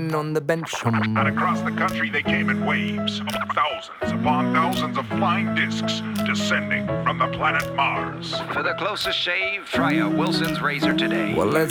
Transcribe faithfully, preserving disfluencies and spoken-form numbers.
sitting on the bench. Hum. And across the country they came in waves, thousands upon thousands of flying discs descending from the planet Mars. For the closest shave, try a Wilson's razor today. Well, let's